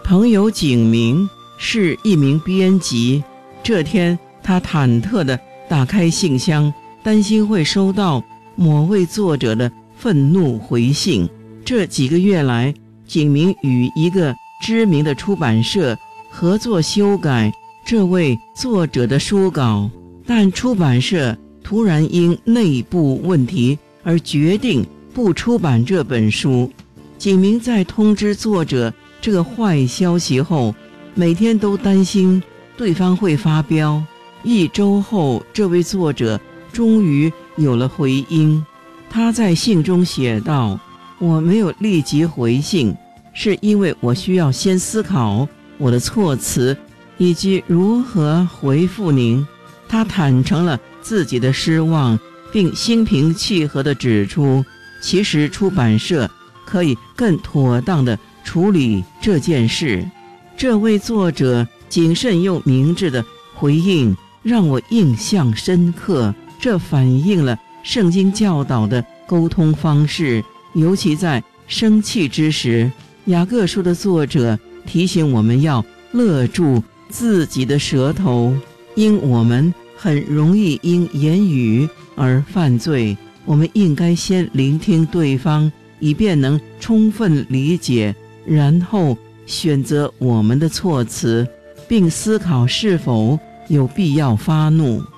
朋友景明是一名编辑，这天他忐忑地打开信箱，担心会收到某位作者的愤怒回信。这几个月来，景明与一个知名的出版社合作修改这位作者的书稿，但出版社突然因内部问题而决定不出版这本书。景明在通知作者这个坏消息后，每天都担心对方会发飙。1周后，这位作者终于有了回音。他在信中写道：我没有立即回信，是因为我需要先思考我的措辞以及如何回复您。他坦诚了自己的失望，并心平气和地指出，其实出版社可以更妥当地处理这件事。这位作者谨慎又明智的回应让我印象深刻，这反映了圣经教导的沟通方式，尤其在生气之时。雅各书的作者提醒我们要勒住自己的舌头，因我们很容易因言语而犯罪。我们应该先聆听对方，以便能充分理解，然后选择我们的措辞，并思考是否有必要发怒。